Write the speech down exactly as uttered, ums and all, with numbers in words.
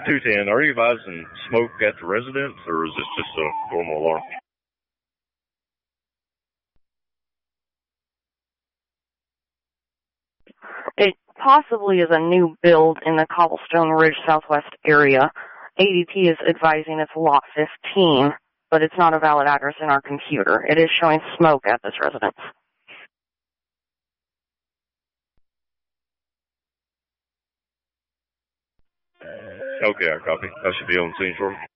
two ten, are you advising smoke at the residence, or is this just a normal alarm? It possibly is a new build in the Cobblestone Ridge Southwest area. A D P is advising it's lot fifteen, but it's not a valid address in our computer. It is showing smoke at this residence. Okay, I copy. I should be on the scene shortly.